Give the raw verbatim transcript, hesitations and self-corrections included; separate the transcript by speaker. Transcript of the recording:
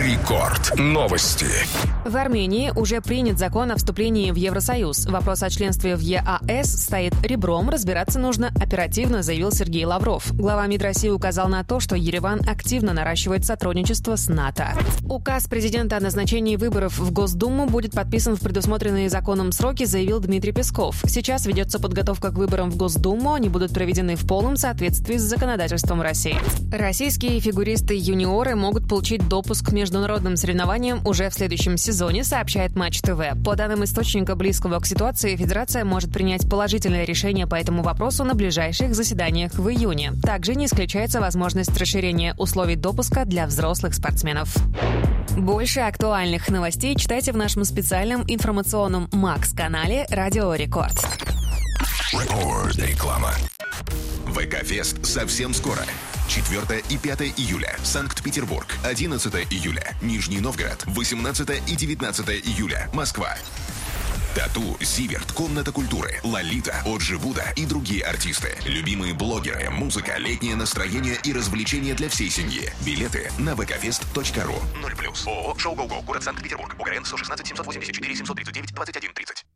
Speaker 1: Рекорд. Новости.
Speaker 2: В Армении уже принят закон о вступлении в Евросоюз. Вопрос о членстве в ЕАЭС стоит ребром, разбираться нужно оперативно, заявил Сергей Лавров. Глава МИД России указал на то, что Ереван активно наращивает сотрудничество с НАТО. Указ президента о назначении выборов в Госдуму будет подписан в предусмотренные законом сроки, заявил Дмитрий Песков. Сейчас ведется подготовка к выборам в Госдуму, они будут проведены в полном соответствии с законодательством России. Российские фигуристы-юниоры могут получить допуск к международным соревнованиям уже в следующем сезоне, сообщает Матч ТВ. По данным источника, близкого к ситуации, Федерация может принять положительное решение по этому вопросу на ближайших заседаниях в июне. Также не исключается возможность расширения условий допуска для взрослых спортсменов. Больше актуальных новостей читайте в нашем специальном информационном Макс-канале «Радио Рекорд».
Speaker 1: Реклама.
Speaker 3: ВК-фест совсем скоро. четвёртое и пятое июля. Санкт-Петербург. одиннадцатое июля. Нижний Новгород. восемнадцатое и девятнадцатое июля. Москва. Тату, Зиверт, Комната культуры, Лолита, Оджи Буда и другие артисты. Любимые блогеры, музыка, летнее настроение и развлечения для всей семьи. Билеты на вэ ка фест точка ру. ноль плюс. ООО «Шоу Гоу Гоу». Город Санкт-Петербург. УГРН сто шестнадцать семьсот восемьдесят четыре семьсот тридцать девять двадцать один тридцать.